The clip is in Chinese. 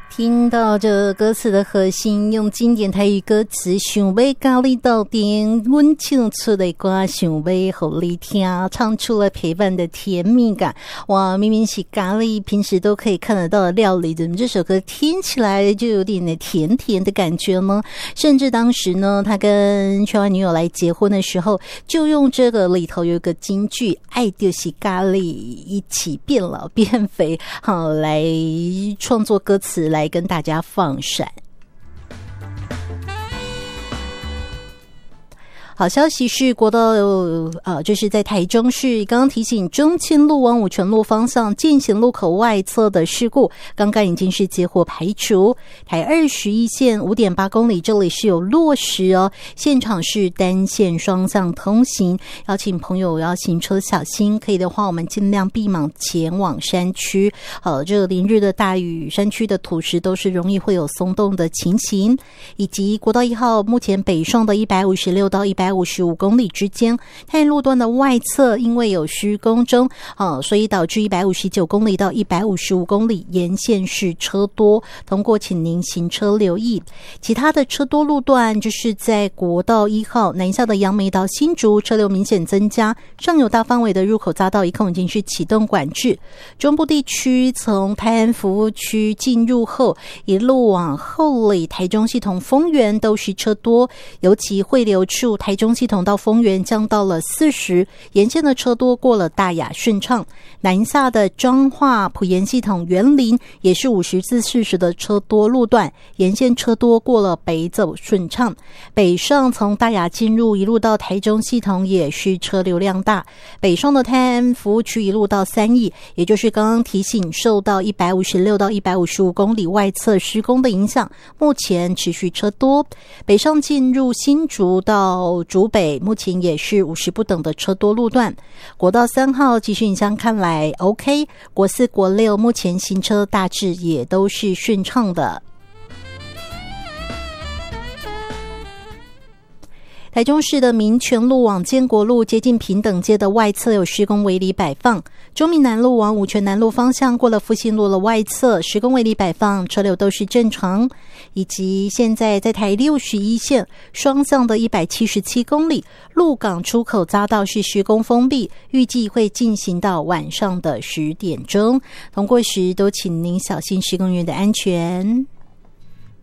听到这歌词的核心，用经典台语歌词想要甲你斗阵，阮唱出的歌想要给你听，唱出了陪伴的甜蜜感。哇，明明是咖喱平时都可以看得到的料理，怎么这首歌听起来就有点甜甜的感觉呢？甚至当时呢，他跟圈外女友来结婚的时候，就用这个里头有一个金句，爱就是咖喱，一起变老变肥，好来创作歌词来跟大家放闪。好消息是，国道就是在台中市，刚刚提醒中清路往五权路方向进行路口外侧的事故，刚刚已经是结果排除。台21线 5.8 公里，这里是有落石哦，现场是单线双向通行，邀请朋友要行车小心，可以的话我们尽量避免前往山区。这个连日的大雨，山区的土石都是容易会有松动的情形，以及国道1号目前北上的156到155公里之间，太路段的外侧因为有施工中，所以导致159公里到155公里沿线是车多，通过请您行车留意。其他的车多路段就是在国道1号南下的杨梅到新竹，车流明显增加，上有大范围的入口匝道一共已经是启动管制。中部地区从泰安服务区进入后，一路往后里台中系统丰原都是车多，尤其汇流处台中系统到丰原降到了40，沿线的车多过了大雅顺畅。南下的彰化埔盐系统园林也是50至40的车多路段，沿线车多过了北走顺畅。北上从大雅进入一路到台中系统也是车流量大，北上的泰安服务区一路到三义，也就是刚刚提醒受到156到155公里外侧施工的影响，目前持续车多。北上进入新竹到竹北，目前也是50不等的车多路段。国道3号继续影像看来 OK， 国4国6目前行车大致也都是顺畅的。台中市的民权路往建国路接近平等街的外侧有施工围篱摆放，中民南路往五权南路方向过了复兴路的外侧施工围篱摆放，车流都是正常。以及现在在台61线双向的177公里鹿港出口匝道是施工封闭，预计会进行到晚上的10点钟，通过时都请您小心施工员的安全。